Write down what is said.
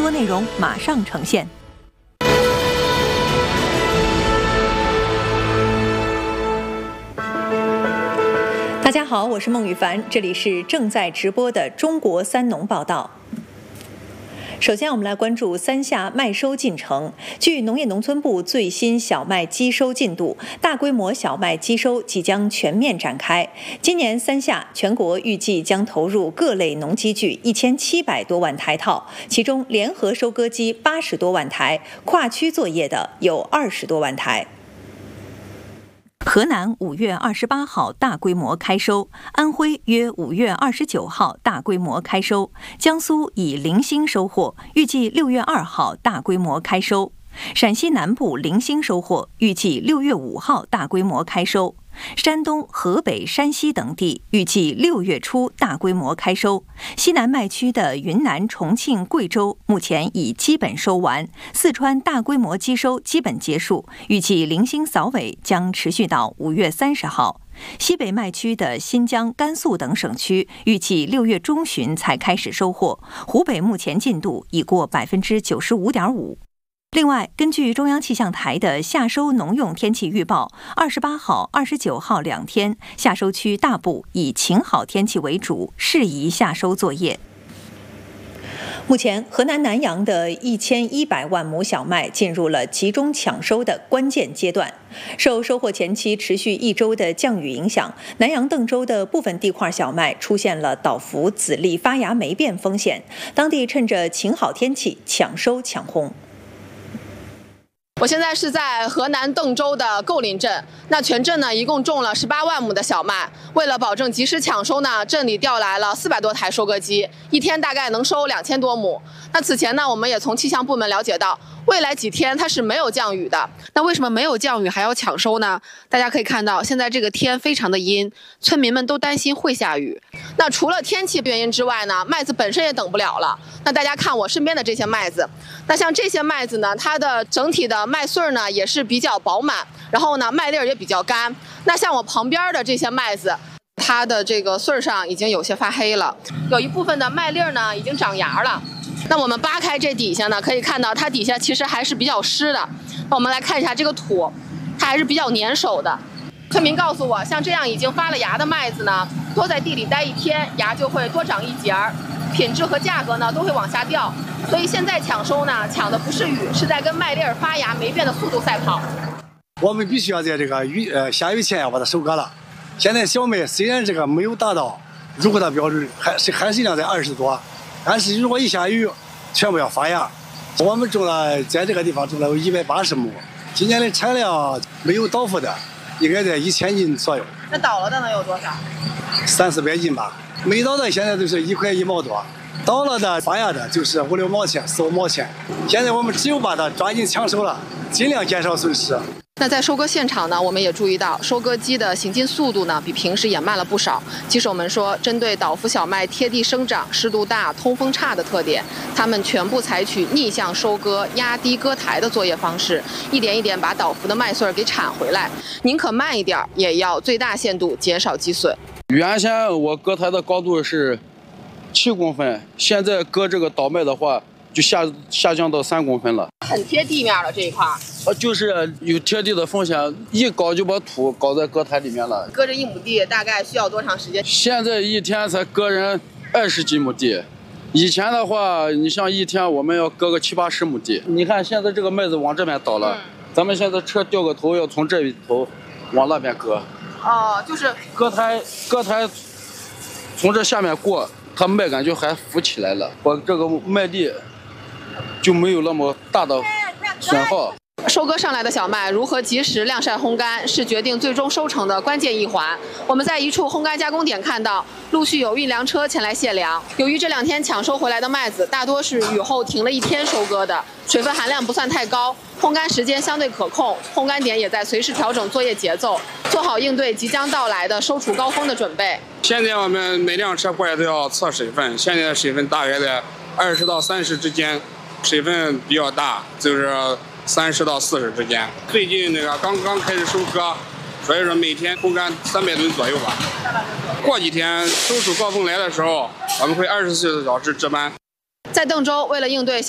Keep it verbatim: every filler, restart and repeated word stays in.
播内容马上呈现。大家好，我是孟羽凡，这里是正在直播的中国三农报道。首先，我们来关注三下麦收进程。据农业农村部最新小麦机收进度，大规模小麦机收即将全面展开。今年三下全国预计将投入各类农机具一千七百多万台套，其中联合收割机八十多万台，跨区作业的有二十多万台。河南五月二十八号大规模开收，安徽约五月二十九号大规模开收，江苏以零星收获，预计六月二号大规模开收。陕西南部零星收获，预计六月五号大规模开收。山东、河北、山西等地预计六月初大规模开收。西南麦区的云南、重庆、贵州目前已基本收完，四川大规模机收基本结束，预计零星扫尾将持续到五月三十号。西北麦区的新疆、甘肃等省区预计六月中旬才开始收获，湖北目前进度已过百分之九十五点五。另外，根据中央气象台的夏收农用天气预报，二十八号、二十九号两天，夏收区大部以晴好天气为主，适宜夏收作业。目前，河南南阳的一千一百万亩小麦进入了集中抢收的关键阶段。受收获前期持续一周的降雨影响，南阳邓州的部分地块小麦出现了倒伏、籽粒发芽霉变风险，当地趁着晴好天气抢收抢红。 我现在是在河南邓州的构林镇，那全镇呢一共种了十八万亩的小麦。为了保证及时抢收呢，镇里调来了四百多台收割机，一天大概能收两千多亩。那此前呢，我们也从气象部门了解到，未来几天它是没有降雨的。那为什么没有降雨还要抢收呢？大家可以看到，现在这个天非常的阴，村民们都担心会下雨。那除了天气原因之外呢，麦子本身也等不了了。那大家看我身边的这些麦子，那像这些麦子呢，它的整体的麦穗呢也是比较饱满，然后呢麦粒也比较干。那像我旁边的这些麦子，它的这个穗上已经有些发黑了，有一部分的麦粒呢已经长芽了。那我们扒开这底下呢，可以看到它底下其实还是比较湿的。那我们来看一下这个土，它还是比较粘手的。村民告诉我，像这样已经发了芽的麦子呢，多在地里待一天，芽就会多长一节儿，品质和价格呢都会往下掉。所以现在抢收呢，抢的不是雨，是在跟麦粒发芽霉变的速度赛跑。 我们必须要在这个雨呃下雨前要把它收割了。现在小麦虽然这个没有达到入荷的标准，还是含水量在二十多，但是如果一下雨，全部要发芽。我们种了在这个地方种了有一百八十亩，今年的产量没有倒伏的，应该在一千斤左右。 那倒了的能有多少？ 三四百斤吧。没倒的现在都是一块一毛多，倒了的发芽的就是五六毛钱、四五毛钱。现在我们只有把它抓紧抢收了，尽量减少损失。 那在收割现场呢，我们也注意到收割机的行进速度呢比平时也慢了不少。技术们说，针对倒伏小麦贴地生长、湿度大、通风差的特点，他们全部采取逆向收割、压低割台的作业方式，一点一点把倒伏的麦穗给铲回来。宁可慢一点，也要最大限度减少积损。 原先我割台的高度是七公分，现在割这个倒麦的话，就下下降到三公分了， 很贴地面了这一块。 呃，就是有贴地的风险，一搞就把土搞在割台里面了。 割这一亩地大概需要多长时间？ 现在一天才割人二十几亩地，以前的话，你像一天我们要割个七八十亩地。你看现在这个麦子往这边倒了，嗯、咱们现在车掉个头要从这一头往那边割。 哦，就是割台割台从这下面过，它麦秆就还浮起来了，我这个麦粒就没有那么大的损耗。 收割上来的小麦如何及时晾晒烘干，是决定最终收成的关键一环。我们在一处烘干加工点看到，陆续有运粮车前来卸粮。由于这两天抢收回来的麦子大多是雨后停了一天收割的，水分含量不算太高，烘干时间相对可控，烘干点也在随时调整作业节奏，做好应对即将到来的收储高峰的准备。 现在我们每辆车过来都要测水分，现在的水分大约在二十到三十之间，水分比较大，就是三十到四十之间。最近那个刚刚开始收割，所以说每天烘干三百吨左右吧。过几天收储高峰来的时候，我们会二十四小时值班。 在邓州，为了应对